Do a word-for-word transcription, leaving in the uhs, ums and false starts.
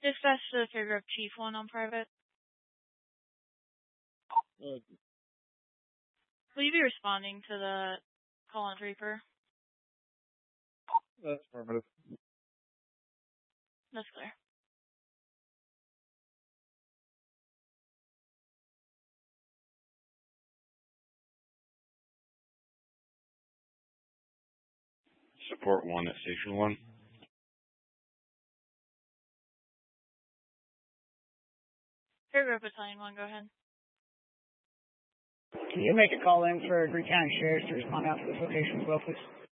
Dispatch to the Paragraph Chief one on private. Uh, Will you be responding to the call on Reaper? that's affirmative. That's clear. Support one at Station one. Paragraph Battalion one, go ahead. Can you make a call in for Greene County Sheriff to respond out to this location as well, please?